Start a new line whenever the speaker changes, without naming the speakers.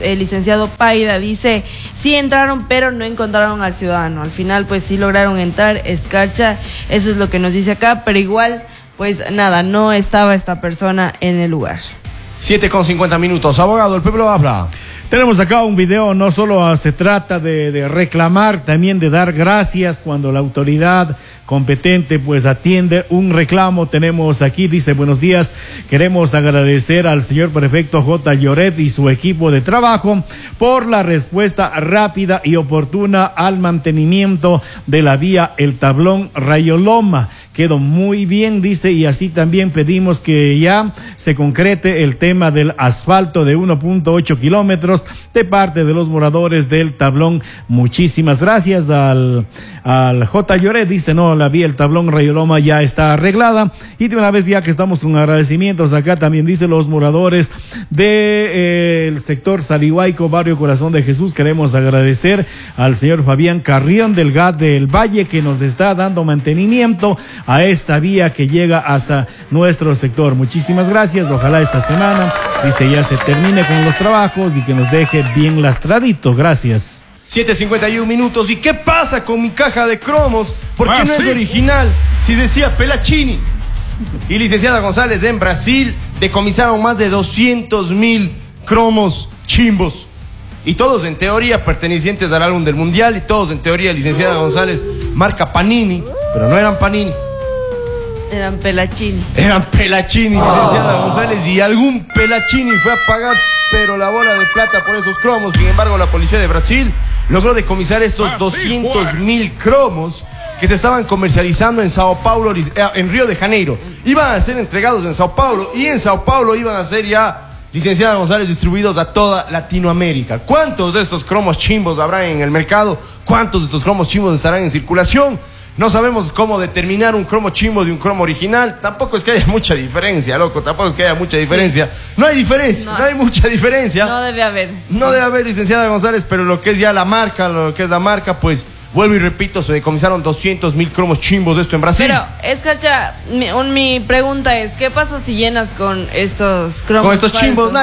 el licenciado Paida, dice, sí entraron, pero no encontraron al ciudadano. Al final, pues sí lograron entrar, escarcha, eso es lo que nos dice acá, pero igual, pues nada, no estaba esta persona en el lugar.
7:50. Abogado, el pueblo habla.
Tenemos acá un video, no solo se trata de reclamar, también de dar gracias cuando la autoridad competente pues atiende un reclamo. Tenemos aquí, dice, buenos días, queremos agradecer al señor prefecto J. Lloret y su equipo de trabajo por la respuesta rápida y oportuna al mantenimiento de la vía El Tablón Rayoloma. Quedó muy bien, dice, y así también pedimos que ya se concrete el tema del asfalto de 1.8 kilómetros de parte de los moradores del Tablón. Muchísimas gracias al J. Lloret, dice, no, la vía El Tablón Rayoloma ya está arreglada. Y de una vez ya que estamos con agradecimientos acá, también dice los moradores del sector Sarihuayco, barrio Corazón de Jesús, queremos agradecer al señor Fabián Carrión del GAT del Valle que nos está dando mantenimiento a esta vía que llega hasta nuestro sector. Muchísimas gracias, ojalá esta semana, dice, ya se termine con los trabajos y que nos deje bien lastradito. Gracias.
7:51. ¿Y qué pasa con mi caja de cromos? ¿Por qué no es original? Si decía Pelachini. Y licenciada González, en Brasil decomisaron más de 200.000 cromos chimbos. Y todos en teoría pertenecientes al álbum del Mundial. Y todos en teoría, licenciada González, marca Panini. Pero no eran Panini.
Eran Pelachini.
Eran Pelachini, licenciada González. Y algún Pelachini fue a pagar, pero la bola de plata por esos cromos. Sin embargo, la policía de Brasil logró decomisar estos 200.000 cromos que se estaban comercializando en Sao Paulo, en Río de Janeiro. Iban a ser entregados en Sao Paulo y en Sao Paulo iban a ser ya, licenciada González, distribuidos a toda Latinoamérica. ¿Cuántos de estos cromos chimbos habrá en el mercado? ¿Cuántos de estos cromos chimbos estarán en circulación? No sabemos cómo determinar un cromo chimbo de un cromo original. Tampoco es que haya mucha diferencia, loco. Tampoco es que haya mucha diferencia. Sí. No hay diferencia, no hay mucha diferencia.
No debe haber.
No debe haber, licenciada González, pero lo que es ya la marca, pues vuelvo y repito, se decomisaron 200.000 cromos chimbos de esto en Brasil.
Pero, Escarcha, mi pregunta es, ¿qué pasa si llenas con estos cromos?
Con estos chimbos,